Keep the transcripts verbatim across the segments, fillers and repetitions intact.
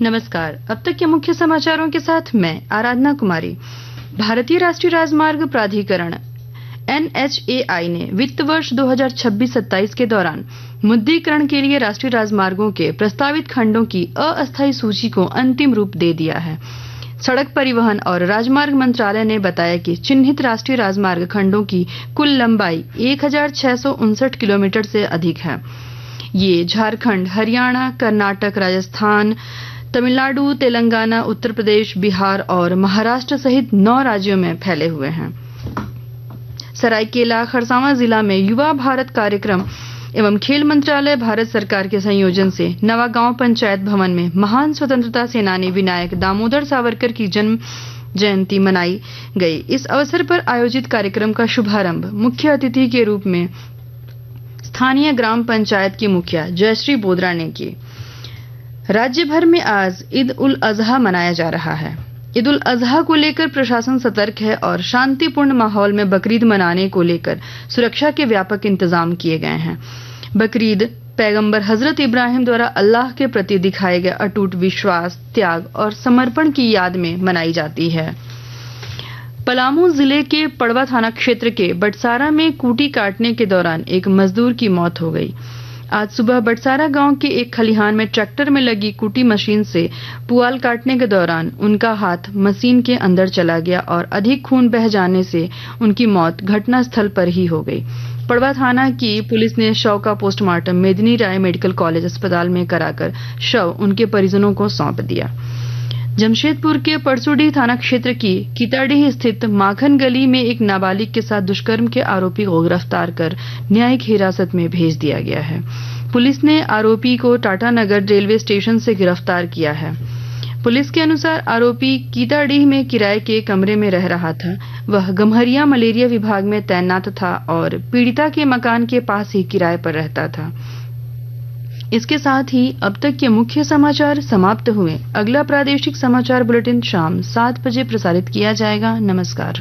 नमस्कार। अब तक के मुख्य समाचारों के साथ मैं आराधना कुमारी। भारतीय राष्ट्रीय राजमार्ग प्राधिकरण एन एच ए आई ने वित्त वर्ष दो हज़ार छब्बीस सत्ताईस के दौरान मुद्रीकरण के लिए राष्ट्रीय राजमार्गों के प्रस्तावित खंडों की अस्थायी सूची को अंतिम रूप दे दिया है। सड़क परिवहन और राजमार्ग मंत्रालय ने बताया कि चिन्हित राष्ट्रीय राजमार्ग खंडों की कुल लंबाई एक हजार छह सौ उनसठ किलोमीटर से अधिक है। ये झारखंड, हरियाणा, कर्नाटक, राजस्थान, तमिलनाडु, तेलंगाना, उत्तर प्रदेश, बिहार और महाराष्ट्र सहित नौ राज्यों में फैले हुए हैं। सरायकेला खरसावां जिला में युवा भारत कार्यक्रम एवं खेल मंत्रालय भारत सरकार के संयोजन से नवागांव पंचायत भवन में महान स्वतंत्रता सेनानी विनायक दामोदर सावरकर की जन्म जयंती मनाई गई। इस अवसर पर आयोजित कार्यक्रम का शुभारंभ मुख्य अतिथि के रूप में स्थानीय ग्राम पंचायत की मुखिया जयश्री बोदरा ने की। राज्य भर में आज ईद उल अजहा मनाया जा रहा है। ईद उल अजहा को लेकर प्रशासन सतर्क है और शांतिपूर्ण माहौल में बकरीद मनाने को लेकर सुरक्षा के व्यापक इंतजाम किए गए हैं। बकरीद पैगंबर हजरत इब्राहिम द्वारा अल्लाह के प्रति दिखाए गए अटूट विश्वास, त्याग और समर्पण की याद में मनाई जाती है। पलामू जिले के पड़वा थाना क्षेत्र के बटसारा में कूटी काटने के दौरान एक मजदूर की मौत हो गई। आज सुबह बटसारा गांव के एक खलिहान में ट्रैक्टर में लगी कुटी मशीन से पुआल काटने के दौरान उनका हाथ मशीन के अंदर चला गया और अधिक खून बह जाने से उनकी मौत घटनास्थल पर ही हो गई। पड़वा थाना की पुलिस ने शव का पोस्टमार्टम मेदिनी राय मेडिकल कॉलेज अस्पताल में कराकर शव उनके परिजनों को सौंप दिया। जमशेदपुर के परसुडीह थाना क्षेत्र की कीताडीह स्थित माखन गली में एक नाबालिग के साथ दुष्कर्म के आरोपी को गिरफ्तार कर न्यायिक हिरासत में भेज दिया गया है। पुलिस ने आरोपी को टाटानगर रेलवे स्टेशन से गिरफ्तार किया है। पुलिस के अनुसार आरोपी कीताडीह में किराए के कमरे में रह रहा था। वह गम्हरिया मलेरिया विभाग में तैनात था और पीड़िता के मकान के पास ही किराए पर रहता था। इसके साथ ही अब तक के मुख्य समाचार समाप्त हुए। अगला प्रादेशिक समाचार बुलेटिन शाम सात बजे प्रसारित किया जाएगा। नमस्कार।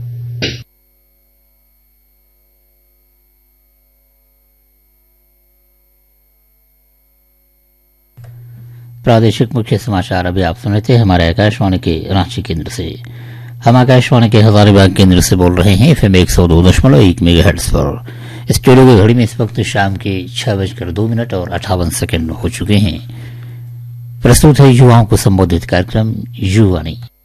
प्रादेशिक मुख्य समाचार अभी आप सुने थे हमारे आकाशवाणी के रांची केंद्र से। हम आकाशवाणी के हजारीबाग केंद्र से बोल रहे हैं एफएम एक सौ दो दशमलव एक मेगाहर्ट्ज पर। स्टूडियो की घड़ी में इस वक्त शाम के छह बजकर दो मिनट और अट्ठावन सेकंड हो चुके हैं। प्रस्तुत है युवाओं को संबोधित कार्यक्रम युवानी।